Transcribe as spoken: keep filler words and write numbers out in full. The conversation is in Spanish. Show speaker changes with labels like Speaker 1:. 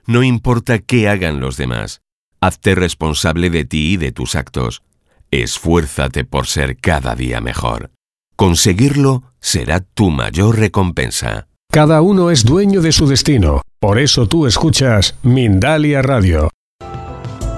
Speaker 1: No importa qué hagan los demás. Hazte responsable de ti y de tus actos. Esfuérzate por ser cada día mejor. Conseguirlo será tu mayor recompensa.
Speaker 2: Cada uno es dueño de su destino. Por eso tú escuchas Mindalia Radio.